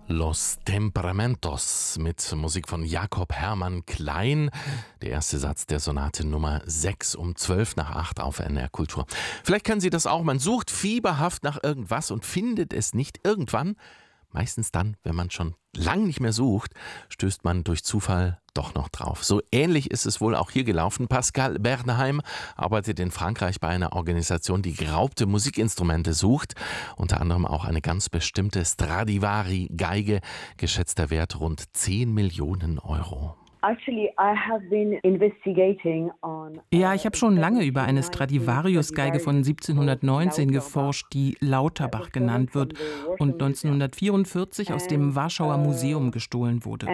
Los Temperamentos mit Musik von Jakob Hermann Klein. Der erste Satz der Sonate Nummer 6 um 7:55 auf NR Kultur. Vielleicht kennen Sie das auch. Man sucht fieberhaft nach irgendwas und findet es nicht. Irgendwann, meistens dann, wenn man schon lang nicht mehr sucht, stößt man durch Zufall doch noch drauf. So ähnlich ist es wohl auch hier gelaufen. Pascal Bernheim arbeitet in Frankreich bei einer Organisation, die geraubte Musikinstrumente sucht. Unter anderem auch eine ganz bestimmte Stradivari-Geige, geschätzter Wert rund 10 Millionen Euro. Ja, ich habe schon lange über eine Stradivarius-Geige von 1719 geforscht, die Lauterbach genannt wird und 1944 aus dem Warschauer Museum gestohlen wurde.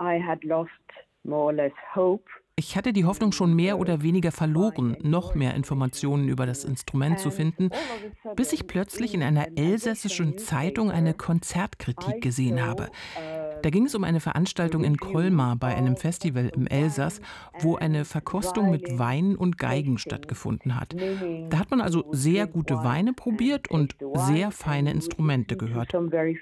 Ich hatte die Hoffnung schon mehr oder weniger verloren, noch mehr Informationen über das Instrument zu finden, bis ich plötzlich in einer elsässischen Zeitung eine Konzertkritik gesehen habe. Da ging es um eine Veranstaltung in Colmar bei einem Festival im Elsass, wo eine Verkostung mit Wein und Geigen stattgefunden hat. Da hat man also sehr gute Weine probiert und sehr feine Instrumente gehört.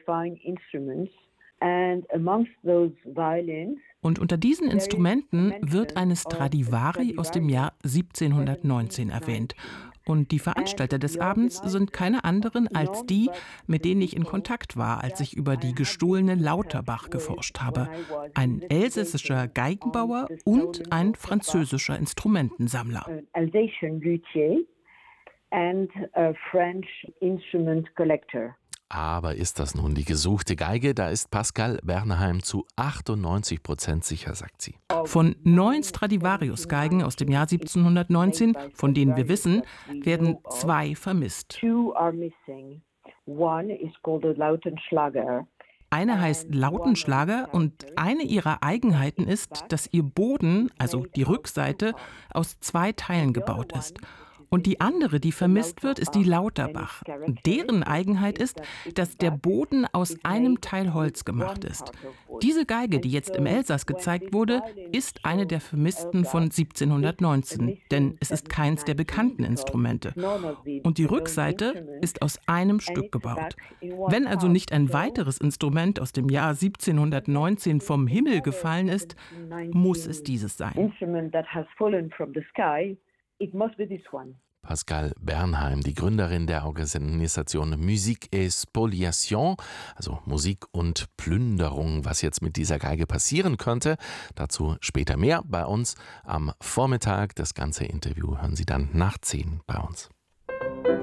Und unter diesen Instrumenten wird eine Stradivari aus dem Jahr 1719 erwähnt. Und die Veranstalter des Abends sind keine anderen als die, mit denen ich in Kontakt war, als ich über die gestohlene Lauterbach geforscht habe. Ein elsässischer Geigenbauer und ein französischer Instrumentensammler. Aber ist das nun die gesuchte Geige? Da ist Pascal Bernheim zu 98% sicher, sagt sie. Von 9 Stradivarius-Geigen aus dem Jahr 1719, von denen wir wissen, werden 2 vermisst. Eine heißt Lautenschlager und eine ihrer Eigenheiten ist, dass ihr Boden, also die Rückseite, aus 2 Teilen gebaut ist. Und die andere, die vermisst wird, ist die Lauterbach. Deren Eigenheit ist, dass der Boden aus einem Teil Holz gemacht ist. Diese Geige, die jetzt im Elsass gezeigt wurde, ist eine der vermissten von 1719, denn es ist keins der bekannten Instrumente. Und die Rückseite ist aus einem Stück gebaut. Wenn also nicht ein weiteres Instrument aus dem Jahr 1719 vom Himmel gefallen ist, muss es dieses sein. Pascal Bernheim, die Gründerin der Organisation Musique et Spoliation, also Musik und Plünderung, was jetzt mit dieser Geige passieren könnte. Dazu später mehr bei uns am Vormittag. Das ganze Interview hören Sie dann nach 10 bei uns.